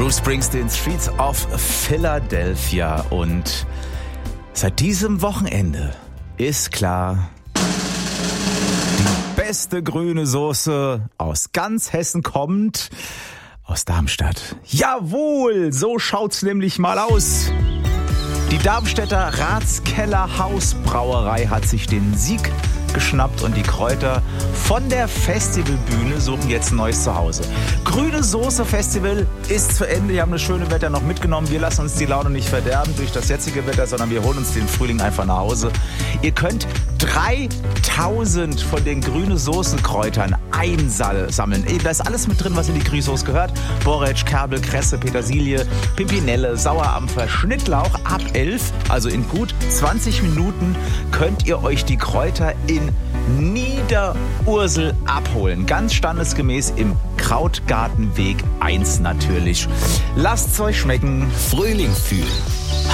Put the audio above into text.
Bruce Springsteen, Streets of Philadelphia. Und seit diesem Wochenende ist klar, die beste grüne Soße aus ganz Hessen kommt aus Darmstadt. Jawohl, so schaut's nämlich mal aus. Die Darmstädter Ratskeller Hausbrauerei hat sich den Sieg geschnappt und die Kräuter von der Festivalbühne suchen jetzt ein neues Zuhause. Grüne Soße Festival ist zu Ende. Wir haben das schöne Wetter noch mitgenommen. Wir lassen uns die Laune nicht verderben durch das jetzige Wetter, sondern wir holen uns den Frühling einfach nach Hause. Ihr könnt 3000 von den grüne Soßenkräutern einsammeln. Da ist alles mit drin, was in die grüne Soße gehört. Borretsch, Kerbel, Kresse, Petersilie, Pimpinelle, Sauerampfer, Schnittlauch. Ab 11, also in gut 20 Minuten, könnt ihr euch die Kräuter in Niederursel abholen. Ganz standesgemäß im Krautgartenweg 1 natürlich. Lasst's euch schmecken. Frühling fühlen.